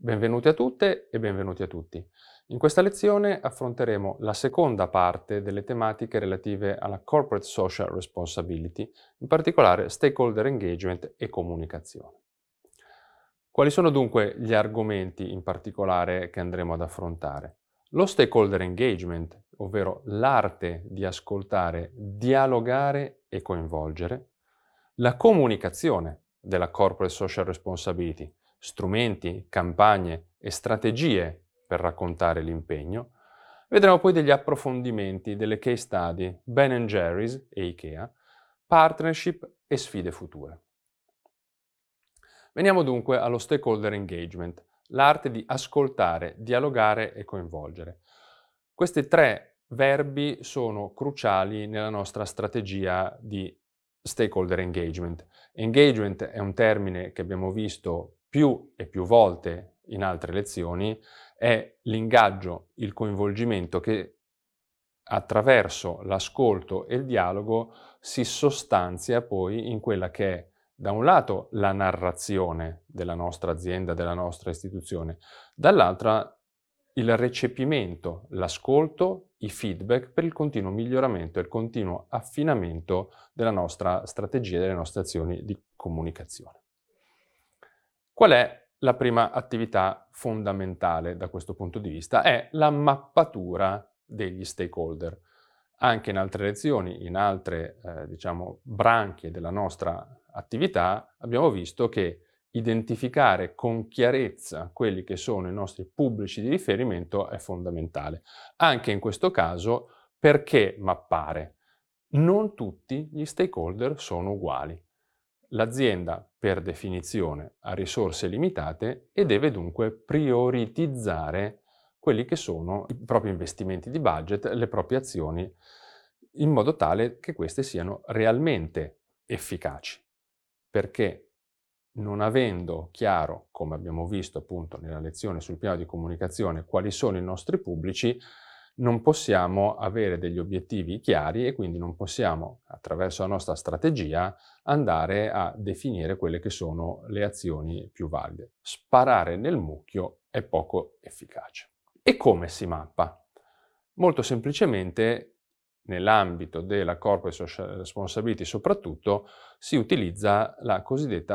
Benvenuti a tutte e benvenuti a tutti. In questa lezione affronteremo la seconda parte delle tematiche relative alla Corporate Social Responsibility, in particolare stakeholder engagement e comunicazione. Quali sono dunque gli argomenti in particolare che andremo ad affrontare? Lo stakeholder engagement, ovvero l'arte di ascoltare, dialogare e coinvolgere, la comunicazione della Corporate Social Responsibility, strumenti, campagne e strategie per raccontare l'impegno. Vedremo poi degli approfondimenti, delle case study, Ben Jerry's e IKEA, partnership e sfide future. Veniamo dunque allo stakeholder engagement, l'arte di ascoltare, dialogare e coinvolgere. Questi tre verbi sono cruciali nella nostra strategia di stakeholder engagement. Engagement è un termine che abbiamo visto più e più volte in altre lezioni, è l'ingaggio, il coinvolgimento che attraverso l'ascolto e il dialogo si sostanzia poi in quella che è da un lato la narrazione della nostra azienda, della nostra istituzione, dall'altra il recepimento, l'ascolto, i feedback per il continuo miglioramento e il continuo affinamento della nostra strategia e delle nostre azioni di comunicazione. Qual è la prima attività fondamentale da questo punto di vista? È la mappatura degli stakeholder. Anche in altre lezioni, in altre branche della nostra attività, abbiamo visto che identificare con chiarezza quelli che sono i nostri pubblici di riferimento è fondamentale. Anche in questo caso, perché mappare? Non tutti gli stakeholder sono uguali. L'azienda, per definizione, ha risorse limitate e deve dunque prioritizzare quelli che sono i propri investimenti di budget, le proprie azioni, in modo tale che queste siano realmente efficaci. Perché non avendo chiaro, come abbiamo visto appunto nella lezione sul piano di comunicazione, quali sono i nostri pubblici, non possiamo avere degli obiettivi chiari e quindi non possiamo, attraverso la nostra strategia, andare a definire quelle che sono le azioni più valide. Sparare nel mucchio è poco efficace. E come si mappa? Molto semplicemente, nell'ambito della Corporate Social Responsibility soprattutto, si utilizza la cosiddetta